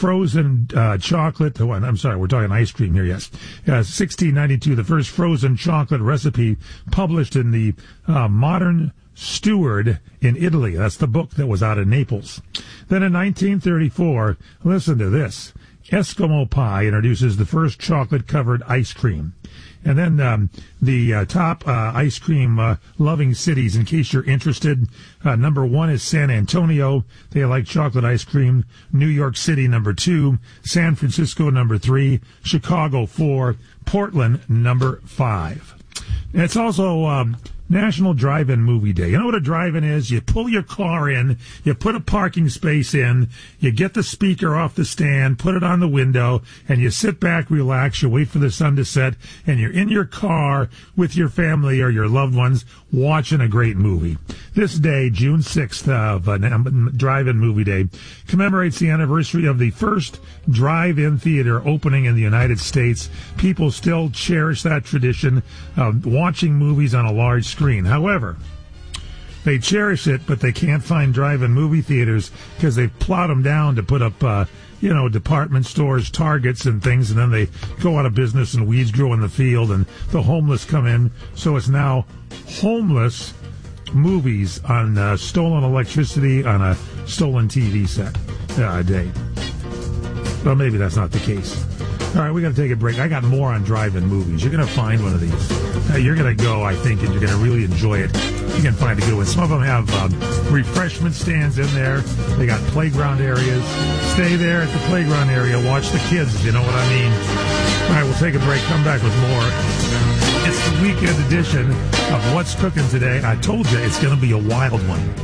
frozen chocolate. Oh, I'm sorry, we're talking ice cream here, yes. 1692, the first frozen chocolate recipe published in the Modern Steward in Italy. That's the book that was out of Naples. Then in 1934, listen to this. Eskimo Pie introduces the first chocolate-covered ice cream. And then the top ice cream loving cities, in case you're interested, number 1 is San Antonio. They like chocolate ice cream. New York City, number 2. San Francisco, number 3. Chicago, 4. Portland, number 5. And it's also National Drive-In Movie Day. You know what a drive-in is? You pull your car in, you put a parking space in, you get the speaker off the stand, put it on the window, and you sit back, relax, you wait for the sun to set, and you're in your car with your family or your loved ones watching a great movie. This day, June 6th of Drive-In Movie Day, commemorates the anniversary of the first drive-in theater opening in the United States. People still cherish that tradition of watching movies on a large screen. However, they cherish it, but they can't find drive-in movie theaters because they've plowed them down to put up, department stores, Targets, and things, and then they go out of business and weeds grow in the field and the homeless come in. So it's now homeless movies on stolen electricity on a stolen TV set day. Well, maybe that's not the case. All right, we got to take a break. I got more on drive-in movies. You're going to find one of these. You're going to go, I think, and you're going to really enjoy it. You can find a good one. Some of them have refreshment stands in there. They got playground areas. Stay there at the playground area. Watch the kids, if you know what I mean. All right, we'll take a break. Come back with more. It's the weekend edition of What's Cooking Today. I told you it's going to be a wild one.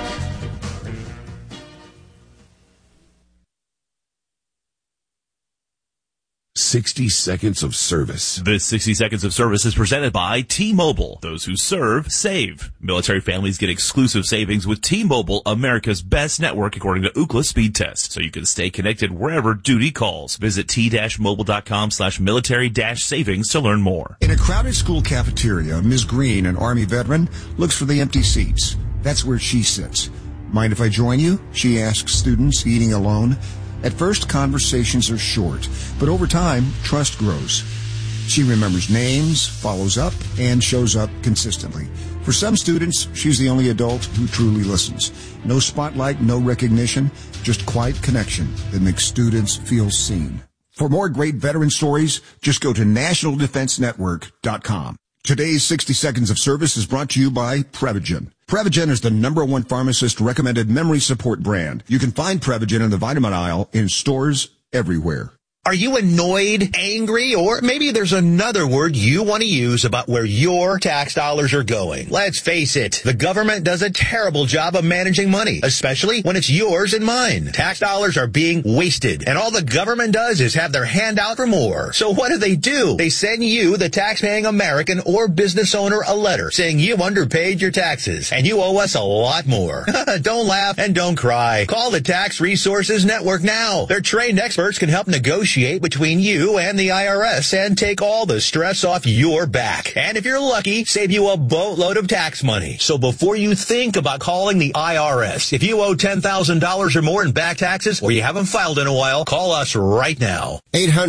"60 Seconds of Service." This 60 Seconds of Service is presented by T-Mobile. Those who serve, save. Military families get exclusive savings with T-Mobile, America's best network according to Ookla speed test, so you can stay connected wherever duty calls. Visit t-mobile.com/military-savings to learn more. In a crowded school cafeteria, Ms. Green, an Army veteran, looks for the empty seats. That's where she sits. "Mind if I join you?" she asks students eating alone. At first, conversations are short, but over time, trust grows. She remembers names, follows up, and shows up consistently. For some students, she's the only adult who truly listens. No spotlight, no recognition, just quiet connection that makes students feel seen. For more great veteran stories, just go to nationaldefensenetwork.com. Today's 60 Seconds of Service is brought to you by Prevagen. Prevagen is the #1 pharmacist-recommended memory support brand. You can find Prevagen in the vitamin aisle in stores everywhere. Are you annoyed, angry, or maybe there's another word you want to use about where your tax dollars are going? Let's face it, the government does a terrible job of managing money, especially when it's yours and mine. Tax dollars are being wasted, and all the government does is have their hand out for more. So what do? They send you, the tax-paying American or business owner, a letter saying you underpaid your taxes, and you owe us a lot more. Don't laugh and don't cry. Call the Tax Resources Network now. Their trained experts can help negotiate between you and the IRS and take all the stress off your back. And if you're lucky, save you a boatload of tax money. So before you think about calling the IRS, if you owe $10,000 or more in back taxes or you haven't filed in a while, call us right now.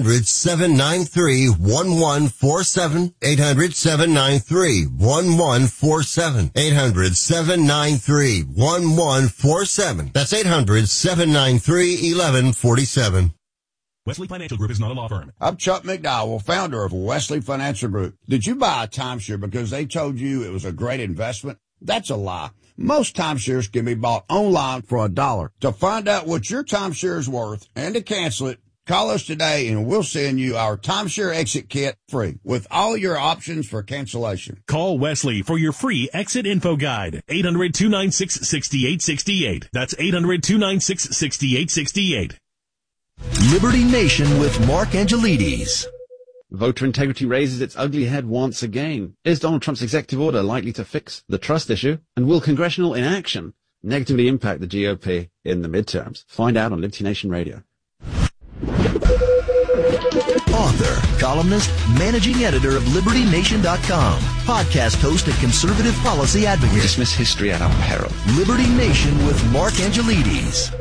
800-793-1147. 800-793-1147. 800-793-1147. That's 800-793-1147. Wesley Financial Group is not a law firm. I'm Chuck McDowell, founder of Wesley Financial Group. Did you buy a timeshare because they told you it was a great investment? That's a lie. Most timeshares can be bought online for $1. To find out what your timeshare is worth and to cancel it, call us today and we'll send you our timeshare exit kit free with all your options for cancellation. Call Wesley for your free exit info guide. 800-296-6868. That's 800-296-6868. Liberty Nation with Mark Angelides. Voter integrity raises its ugly head once again. Is Donald Trump's executive order likely to fix the trust issue? And will congressional inaction negatively impact the GOP in the midterms? Find out on Liberty Nation Radio. Author, columnist, managing editor of LibertyNation.com. Podcast host and conservative policy advocate. We dismiss history at our peril. Liberty Nation with Mark Angelides.